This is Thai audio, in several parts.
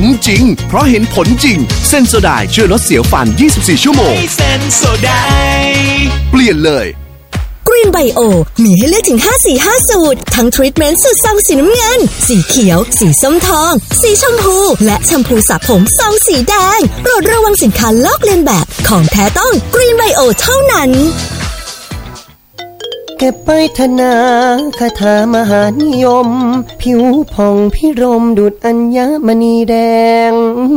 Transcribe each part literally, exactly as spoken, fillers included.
จริงเพราะเห็นผลจริงเซนโซไดช่วยลดเสียวฟันยี่สิบสี่ชั่วโมงเซนโซไดเปลี่ยนเลยกรีนไบโอมีให้เลือกถึงห้าสีห้าสูตรทั้งทรีทเมนต์สูตรซองสีน้ำเงินสีเขียวสีส้มทองสีชมพูและแชมพูสระผมซองสีแดงโปรดระวังสินค้าลอกเลียนแบบของแท้ต้องกรีนไบโอเท่านั้นเก็บไปธนาคาถามหานิยมผิวผ่องพิรมดุจอัญมณีแดง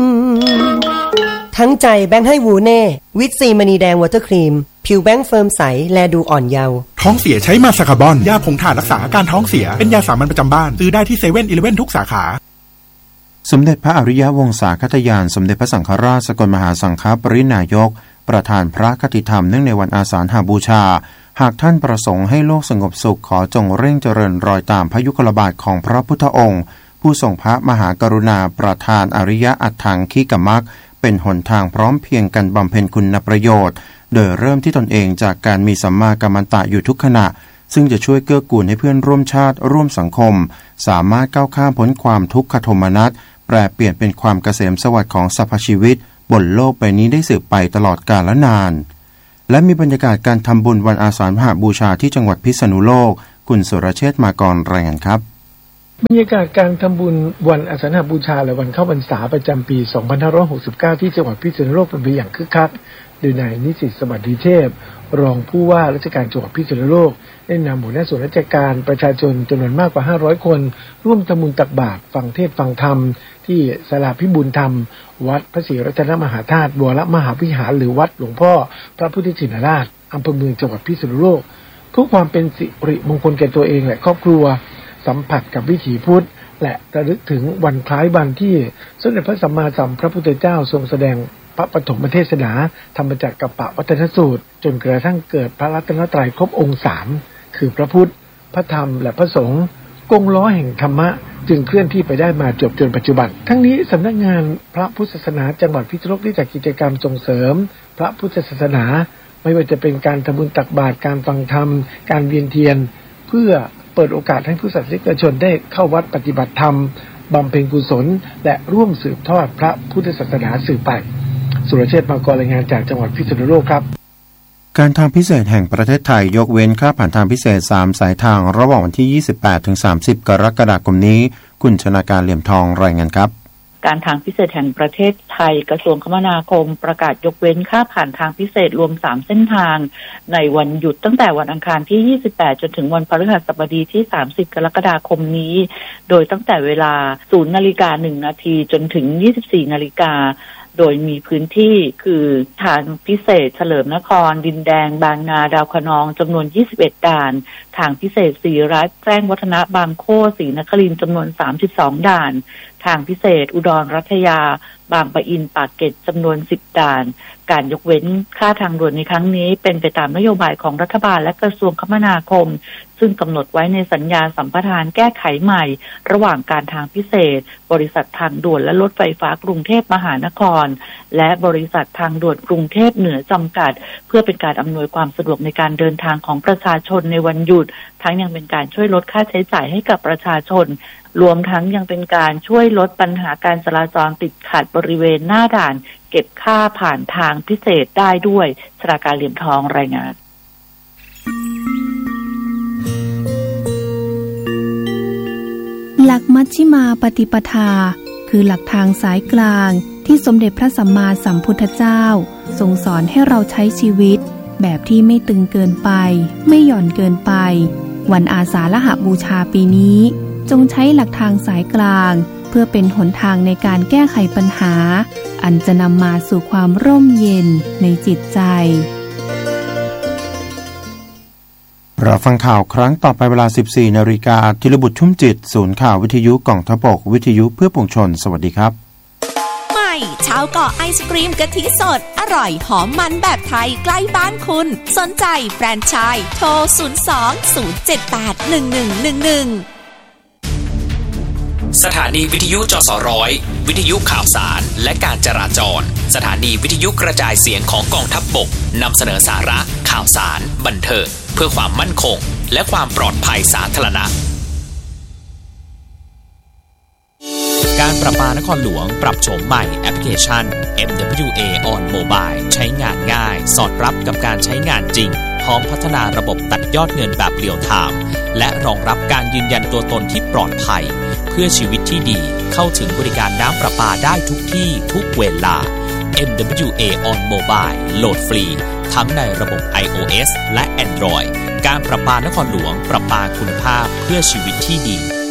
ทั้งใจแบงค์ให้วูเน่วิตซีมณีแดงวอเตอร์ครีมผิวแบงค์เฟิร์มใสแลดูอ่อนเยาว์ท้องเสียใช้มาซาคาบอนยาผงถ่านรักษาอาการท้องเสียเป็นยาสามัญประจำบ้านซื้อได้ที่เซเว่นอีเลฟเว่นทุกสาขาสมเด็จพระอริยวงศาคตยานสมเด็จพระสังฆราชสกลมหาสังฆปรินายกประธานพระคติธรรมเนื่องในวันอาสาฬหบูชาหากท่านประสงค์ให้โลกสงบสุขขอจงเร่งเจริญรอยตามพระยุคลบาทของพระพุทธองค์ผู้ทรงพระมหากรุณาประทานอริยอัตถังคิกมักเป็นหนทางพร้อมเพียงกันบำเพ็ญคุณประโยชน์โดยเริ่มที่ตนเองจากการมีสัมมากัมมันตะอยู่ทุกขณะซึ่งจะช่วยเกื้อกูลให้เพื่อนร่วมชาติร่วมสังคมสามารถก้าวข้ามพ้นความทุกขโทมนัสแปรเปลี่ยนเป็นความเกษมสวัสดิ์ของสรรพชีวิตบนโลกใบนี้ได้สืบไปตลอดกาลนานและมีบรรยากาศการทำบุญวันอาสาฬหบูชาที่จังหวัดพิษณุโลกคุณสุรเชษฐ์มากรรายงานครับบรรยากาศการทำบุญวันอาสาฬหบูชาและวันเข้าพรรษาประจำปีสองพันห้าร้อยหกสิบเก้าที่จังหวัดพิษณุโลกเป็นไปอย่างคึกคักโดยนายนิสิตสวัสดีเทพรองผู้ว่าราชการจังหวัดพิษณุโลกได้นำหัวหน้าส่วนราชการประชาชนจำนวนมากกว่าห้าร้อยคนร่วมทำบุญตักบาตรฟังเทศน์ฟังธรรมที่ศาลาพิบูลธรรมวัดพระศรีรัตนมหาธาตุวรมหาวิหารหรือวัดหลวงพ่อพระพุทธชินราชอำเภอเมืองจังหวัดพิษณุโลกเพื่อความเป็นสิริมงคลแก่ตัวเองและครอบครัวสัมผัสกับวิถีพุทธและระลึกถึงวันคล้ายวันที่สมเด็จพระสัมมาสัมพุทธเจ้าทรงแสดงพระปฐมเทศนาธรรมจักรกัปปวัตนสูตรจนกระทั่งเกิดพระรัตนตรัยครบองค์สามคือพระพุทธพระธรรมและพระสงฆ์กงล้อแห่งธรรมะจึงเคลื่อนที่ไปได้มาจบจนปัจจุบันทั้งนี้สำนักงานพระพุทธศาสนาจังหวัดพิษณุโลกได้จัดกิจกรรมส่งเสริมพระพุทธศาสนาไม่ว่าจะเป็นการทำบุญตักบาตรการฟังธรรมการเวียนเทียนเพื่อเปิดโอกาสให้ผู้ศาสนิกชนได้เข้าวัดปฏิบัติธรรมบำเพ็ญกุศลและร่วมสืบทอดพระพุทธศาสนาสืบไปสุรเชษฐ์มากรรายงานจากจังหวัดพิษณุโลกครับการทางพิเศษแห่งประเทศไทยยกเว้นค่าผ่านทางพิเศษสามสายทางระหว่างวันที่ยี่สิบแปดถึงสามสิบกรกฎาคมนี้คุณชนาการเหลี่ยมทองรายงานครับการทางพิเศษแห่งประเทศไทยกระทรวงคมนาคมประกาศยกเว้นค่าผ่านทางพิเศษรวมสามเส้นทางในวันหยุดตั้งแต่วันอังคารที่ยี่สิบแปดจนถึงวันพฤหัสบดีที่สามสิบกรกฎาคมนี้โดยตั้งแต่เวลา ศูนย์นาฬิกาหนึ่งนาทีจนถึง ยี่สิบสี่นาฬิกาโดยมีพื้นที่คือทางพิเศษเฉลิมนครดินแดงบางนาดาวคะนองจำนวนยี่สิบเอ็ดด่านทางพิเศษศรีรัตน์แจ้งวัฒนะบางโคศรีนครินทร์จำนวนสามสิบสองด่านทางพิเศษอุดรรัตยาบางปะอินปากเกร็ดจำนวนสิบด่านการยกเว้นค่าทางด่วนในครั้งนี้เป็นไปตามนโยบายของรัฐบาลและกระทรวงคมนาคมซึ่งกำหนดไว้ในสัญญาสัมปทานแก้ไขใหม่ระหว่างการทางพิเศษบริษัททางด่วนและรถไฟฟ้ากรุงเทพมหานครและบริษัททางด่วนกรุงเทพเหนือจำกัดเพื่อเป็นการอำนวยความสะดวกในการเดินทางของประชาชนในวันหยุดทั้งยังเป็นการช่วยลดค่าใช้จ่ายให้กับประชาชนรวมทั้งยังเป็นการช่วยลดปัญหาการจราจรติดขัดบริเวณหน้าด่านเก็บค่าผ่านทางพิเศษได้ด้วยชราการเหลี่ยมทองรายงานหลักมัชฌิมาปฏิปทาคือหลักทางสายกลางที่สมเด็จพระสัมมาสัมพุทธเจ้าทรงสอนให้เราใช้ชีวิตแบบที่ไม่ตึงเกินไปไม่หย่อนเกินไปวันอาสาฬหบูชาปีนี้จงใช้หลักทางสายกลางเพื่อเป็นหนทางในการแก้ไขปัญหาอันจะนำมาสู่ความร่มเย็นในจิตใจเราฟังข่าวครั้งต่อไปเวลา สิบสี่นาฬิกาธีรบุตรชุ่มจิตศูนย์ข่าววิทยุกองทัพบกวิทยุเพื่อปวงชนสวัสดีครับใหม่ชาวเกาะไอศกรีมกะทิสดอร่อยหอมมันแบบไทยใกล้บ้านคุณสนใจแฟรนไชส์โทรศูนย์ สอง ศูนย์ เจ็ด แปด หนึ่ง หนึ่ง หนึ่ง หนึ่งสถานีวิทยุจสร้อยวิทยุข่าวสารและการจราจรสถานีวิทยุกระจายเสียงของกองทัพบกนำเสนอสาระข่าวสารบันเทิงเพื่อความมั่นคงและความปลอดภัยสาธารณะการประปานครหลวงปรับโฉมใหม่แอปพลิเคชัน เอ็ม ดับเบิลยู เอ on Mobile ใช้งานง่ายสอดรับกับการใช้งานจริงพร้อมพัฒนาระบบตัดยอดเงินแบบเรียลไทม์และรองรับการยืนยันตัวตนที่ปลอดภัยเพื่อชีวิตที่ดีเข้าถึงบริการน้ำประปาได้ทุกที่ทุกเวลา เอ็ม ดับเบิลยู เอ on Mobile โหลดฟรีทั้งในระบบ iOS และ Android การประปานครหลวงประปาคุณภาพเพื่อชีวิตที่ดี